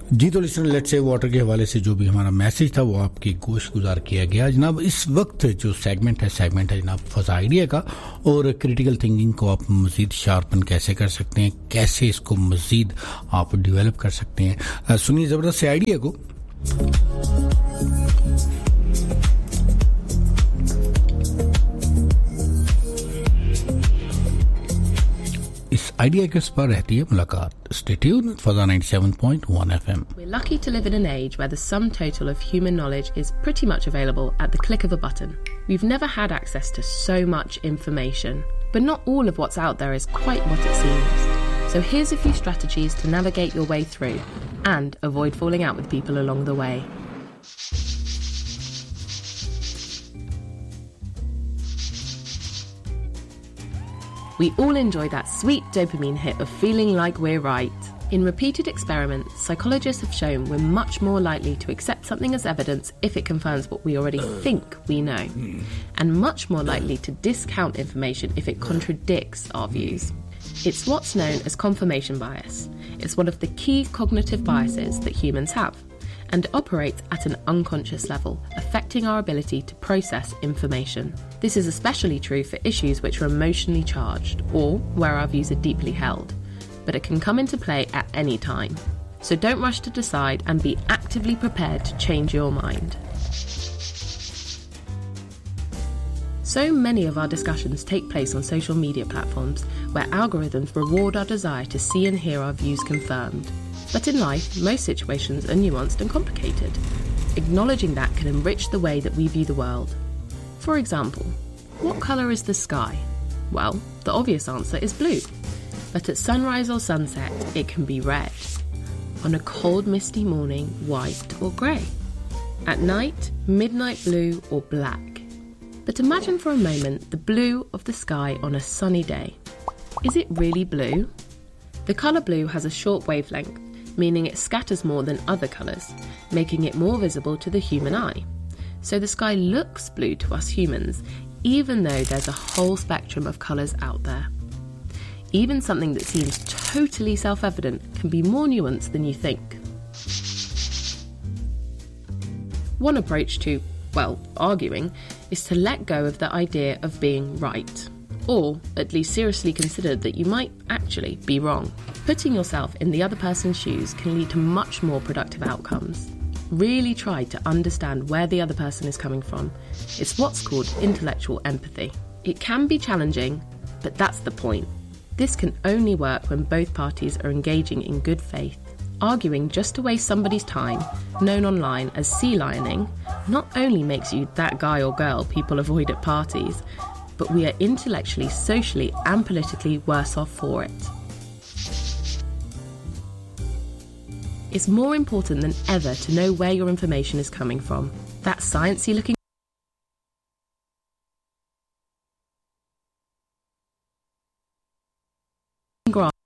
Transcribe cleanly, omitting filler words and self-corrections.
जी तो listener let's say water के हवाले से जो भी हमारा मैसेज था वो आपकी गोश गुजार किया गया जनाब। इस वक्त जो सेगमेंट है जनाब फजा आइडिया का, और क्रिटिकल थिंकिंग को आप मजीद शार्पन कैसे कर सकते हैं, कैसे इसको मजीद आप डेवलप कर सकते हैं। सुनिए ज़बरदस्त से आइडिया को। इस आइडिया के पर रहती है मुलाकात। Stay tuned for the 97.1 FM. We're lucky to live in an age where the sum total of human knowledge is pretty much available at the click of a button. We've never had access to so much information, but not all of what's out there is quite what it seems. So here's a few strategies to navigate your way through and avoid falling out with people along the way. We all enjoy that sweet dopamine hit of feeling like we're right. In repeated experiments, psychologists have shown we're much more likely to accept something as evidence if it confirms what we already think we know, and much more likely to discount information if it contradicts our views. It's what's known as confirmation bias. It's one of the key cognitive biases that humans have, and operates at an unconscious level, affecting our ability to process information. This is especially true for issues which are emotionally charged or where our views are deeply held, but it can come into play at any time. So don't rush to decide and be actively prepared to change your mind. So many of our discussions take place on social media platforms where algorithms reward our desire to see and hear our views confirmed. But in life, most situations are nuanced and complicated. Acknowledging that can enrich the way that we view the world. For example, what colour is the sky? Well, the obvious answer is blue. But at sunrise or sunset, it can be red. On a cold, misty morning, white or grey. At night, midnight blue or black. But imagine for a moment the blue of the sky on a sunny day. Is it really blue? The colour blue has a short wavelength, meaning it scatters more than other colours, making it more visible to the human eye. So the sky looks blue to us humans, even though there's a whole spectrum of colours out there. Even something that seems totally self-evident can be more nuanced than you think. One approach to, well, arguing, is to let go of the idea of being right, or at least seriously consider that you might actually be wrong. Putting yourself in the other person's shoes can lead to much more productive outcomes. Really try to understand where the other person is coming from. It's what's called intellectual empathy. It can be challenging, but that's the point. This can only work when both parties are engaging in good faith. Arguing just to waste somebody's time, known online as sea lioning, not only makes you that guy or girl people avoid at parties, but we are intellectually, socially and politically worse off for it. It's more important than ever to know where your information is coming from. That sciencey looking graph